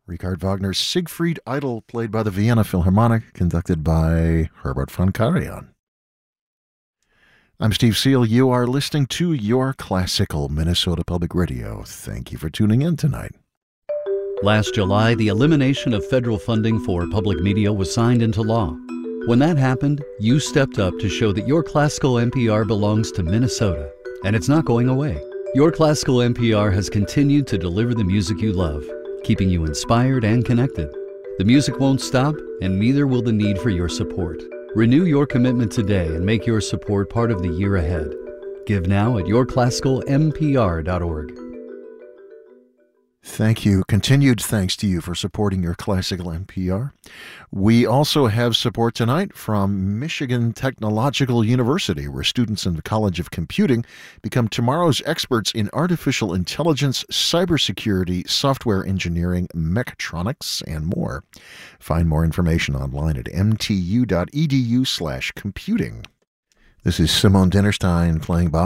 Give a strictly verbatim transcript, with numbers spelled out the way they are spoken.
Richard Wagner's Siegfried Idle, played by the Vienna Philharmonic, conducted by Herbert von Karajan. I'm Steve Seal. You are listening to Your Classical Minnesota Public Radio. Thank you for tuning in tonight. Last July, the elimination of federal funding for public media was signed into law. When that happened, you stepped up to show that Your Classical N P R belongs to Minnesota, and it's not going away. Your Classical N P R has continued to deliver the music you love, keeping you inspired and connected. The music won't stop, and neither will the need for your support. Renew your commitment today and make your support part of the year ahead. Give now at your classical n p r dot org. Thank you. Continued thanks to you for supporting Your Classical N P R. We also have support tonight from Michigan Technological University, where students in the College of Computing become tomorrow's experts in artificial intelligence, cybersecurity, software engineering, mechatronics, and more. Find more information online at m t u dot e d u slash computing. This is Simone Dinnerstein playing Bach.